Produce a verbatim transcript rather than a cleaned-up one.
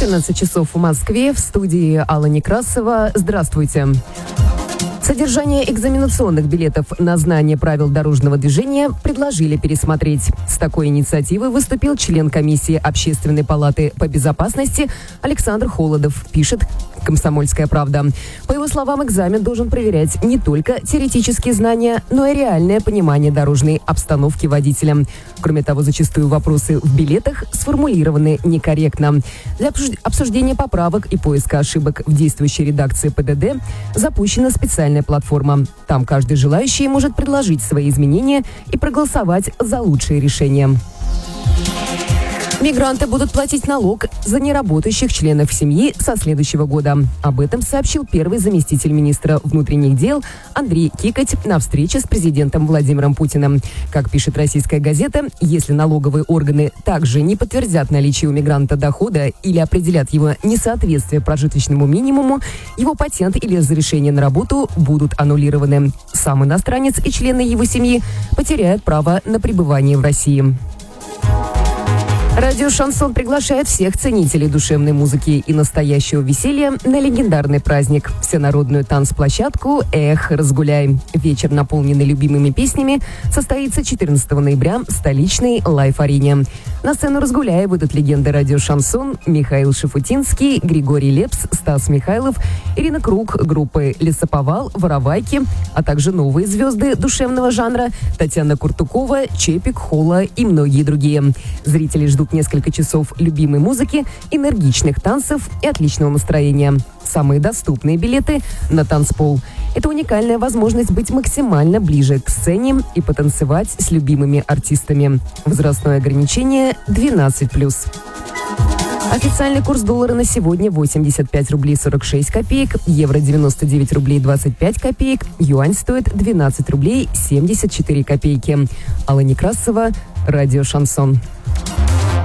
четырнадцать часов в Москве. В студии Алла Некрасова. Здравствуйте. Содержание экзаменационных билетов на знание правил дорожного движения предложили пересмотреть. С такой инициативой выступил член комиссии Общественной палаты по безопасности Александр Холодов, пишет «Комсомольская правда». По его словам, экзамен должен проверять не только теоретические знания, но и реальное понимание дорожной обстановки водителя. Кроме того, зачастую вопросы в билетах сформулированы некорректно. Для обсуждения поправок и поиска ошибок в действующей редакции ПДД запущена специальная платформа. Там каждый желающий может предложить свои изменения и проголосовать за лучшие решения. Мигранты будут платить налог за неработающих членов семьи со следующего года. Об этом сообщил первый заместитель министра внутренних дел Андрей Кикоть на встрече с президентом Владимиром Путиным. Как пишет российская газета, если налоговые органы также не подтвердят наличие у мигранта дохода или определят его несоответствие прожиточному минимуму, его патент или разрешение на работу будут аннулированы. Сам иностранец и члены его семьи потеряют право на пребывание в России. Радио «Шансон» приглашает всех ценителей душевной музыки и настоящего веселья на легендарный праздник – всенародную танцплощадку «Эх, разгуляй». Вечер, наполненный любимыми песнями, состоится четырнадцатого ноября в столичной Лайф-арене. На сцену «Разгуляй» выйдут легенды радио «Шансон» Михаил Шафутинский, Григорий Лепс, Стас Михайлов, Ирина Круг, группы «Лесоповал», «Воровайки», а также новые звезды душевного жанра Татьяна Куртукова, Чепик, Холла и многие другие. Зрители ждут несколько часов любимой музыки, энергичных танцев и отличного настроения. Самые доступные билеты на танцпол. Это уникальная возможность быть максимально ближе к сцене и потанцевать с любимыми артистами. Возрастное ограничение двенадцать плюс. Официальный курс доллара на сегодня восемьдесят пять рублей сорок шесть копеек, евро девяносто девять рублей двадцать пять копеек, юань стоит двенадцать рублей семьдесят четыре копейки. Алла Некрасова, радио «Шансон».